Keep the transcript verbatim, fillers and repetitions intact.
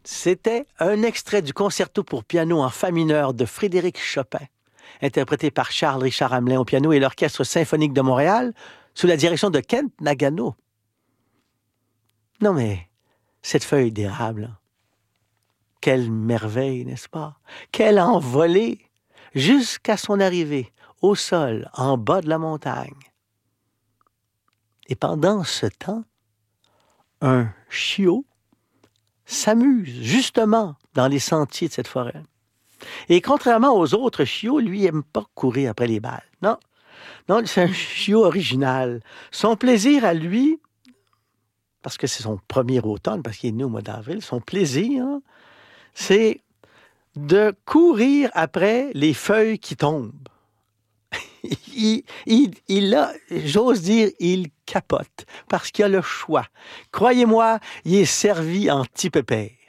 C'était un extrait du concerto pour piano en fa mineur de Frédéric Chopin, interprété par Charles Richard Hamelin au piano et l'Orchestre symphonique de Montréal, sous la direction de Kent Nagano. Non mais, cette feuille d'érable, quelle merveille, n'est-ce pas? Quelle envolée, jusqu'à son arrivée au sol, en bas de la montagne. Et pendant ce temps, un chiot s'amuse justement dans les sentiers de cette forêt. Et contrairement aux autres chiots, lui, il n'aime pas courir après les balles. Non, non, c'est un chiot original. Son plaisir à lui, parce que c'est son premier automne, parce qu'il est né au mois d'avril, son plaisir, hein, c'est de courir après les feuilles qui tombent. il, il, il a, j'ose dire, il capote, parce qu'il a le choix. Croyez-moi, il est servi en petit pépère.